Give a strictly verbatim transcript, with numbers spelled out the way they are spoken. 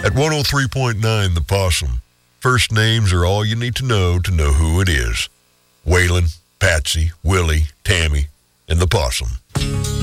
At one oh three point nine The Possum, first names are all you need to know to know who it is. Waylon, Patsy, Willie, Tammy, and the Possum.